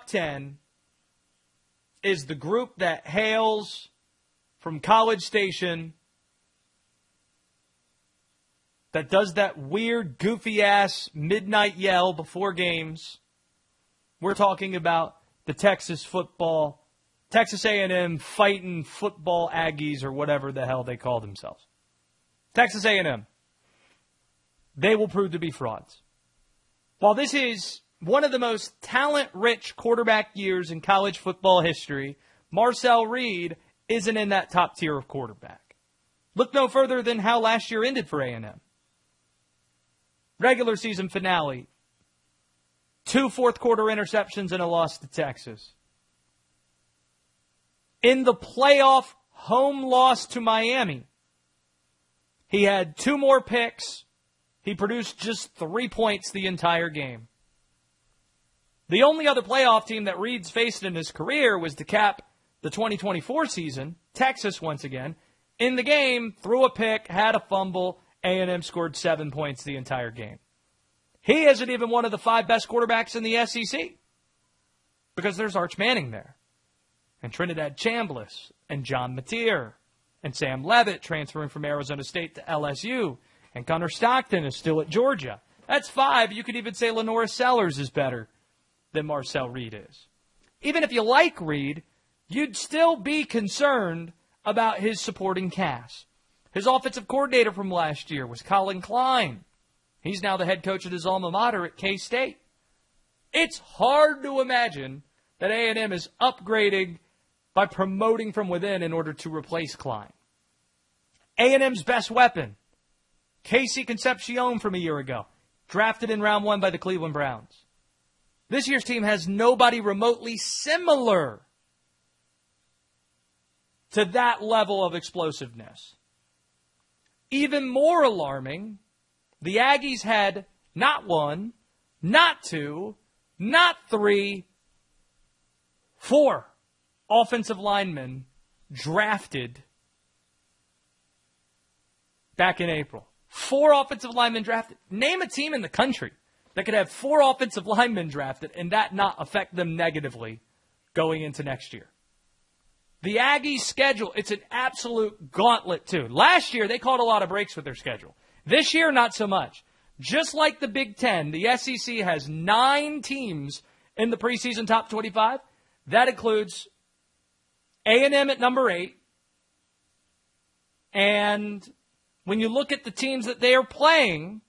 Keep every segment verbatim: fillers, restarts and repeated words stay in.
ten is the group that hails from College Station, that does that weird, goofy-ass midnight yell before games. We're talking about the Texas football, Texas A and M fighting football Aggies or whatever the hell they call themselves. Texas A and M. They will prove to be frauds. While this is one of the most talent-rich quarterback years in college football history, Marcel Reed isn't in that top tier of quarterback. Look no further than how last year ended for A and M. Regular season finale. Two fourth-quarter interceptions and a loss to Texas. In the playoff home loss to Miami, he had two more picks. He produced just three points the entire game. The only other playoff team that Reed's faced in his career was to cap the twenty twenty-four season, Texas once again. In the game, threw a pick, had a fumble, A and M scored seven points the entire game. He isn't even one of the five best quarterbacks in the S E C because there's Arch Manning there, and Trinidad Chambliss, and John Mateer, and Sam Levitt transferring from Arizona State to L S U, and Connor Stockton is still at Georgia. That's five. You could even say Lenora Sellers is better than Marcel Reed is. Even if you like Reed, you'd still be concerned about his supporting cast. His offensive coordinator from last year was Colin Klein. He's now the head coach at his alma mater at K-State. It's hard to imagine that A and M is upgrading by promoting from within in order to replace Klein. A and M's best weapon, Casey Concepcion from a year ago, drafted in round one by the Cleveland Browns. This year's team has nobody remotely similar to that level of explosiveness. Even more alarming, the Aggies had not one, not two, not three, four offensive linemen drafted back in April. Four offensive linemen drafted. Name a team in the country that could have four offensive linemen drafted and that not affect them negatively going into next year. The Aggies' schedule, it's an absolute gauntlet, too. Last year, they caught a lot of breaks with their schedule. This year, not so much. Just like the Big Ten, the S E C has nine teams in the preseason top twenty-five. That includes A and M at number eight. And when you look at the teams that they are playing,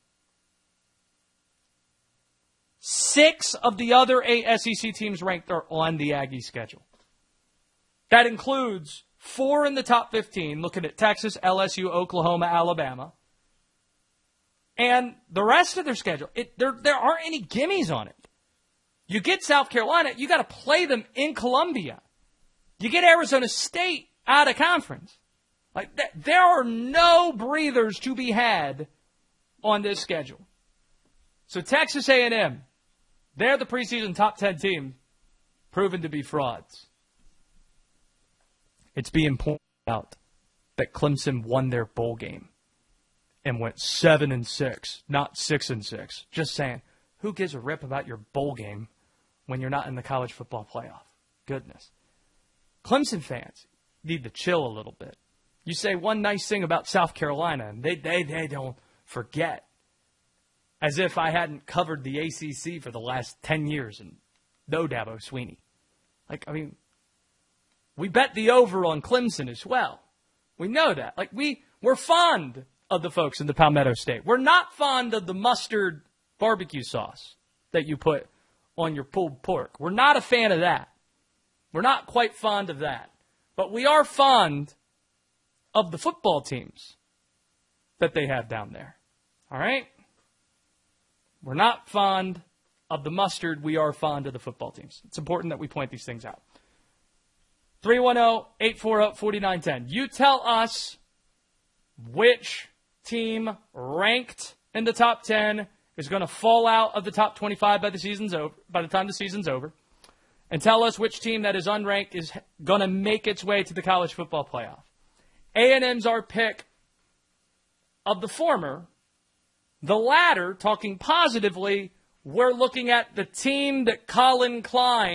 six of the other eight S E C teams ranked are on the Aggie schedule. That includes four in the top fifteen, looking at Texas, L S U, Oklahoma, Alabama. And the rest of their schedule, it, there, there aren't any gimmies on it. You get South Carolina, you got to play them in Columbia. You get Arizona State out of conference. Like th- there are no breathers to be had on this schedule. So Texas A and M, they're the preseason top ten team, proven to be frauds. It's being pointed out that Clemson won their bowl game and went seven and six, not six and six. Just saying, who gives a rip about your bowl game when you're not in the college football playoff? Goodness. Clemson fans need to chill a little bit. You say one nice thing about South Carolina, and they, they, they don't forget. As if I hadn't covered the A C C for the last ten years and no Dabo Swinney. Like, I mean, we bet the over on Clemson as well. We know that. Like, we, we're fond of the folks in the Palmetto State. We're not fond of the mustard barbecue sauce that you put on your pulled pork. We're not a fan of that. We're not quite fond of that. But we are fond of the football teams that they have down there. All right? We're not fond of the mustard. We are fond of the football teams. It's important that we point these things out. three one zero, eight four zero, four nine one zero. You tell us which team ranked in the top ten is going to fall out of the top twenty-five by the season's over, by the time the season's over. And tell us which team that is unranked is going to make its way to the college football playoff. A and M's our pick of the former. The latter, talking positively, we're looking at the team that Colin Klein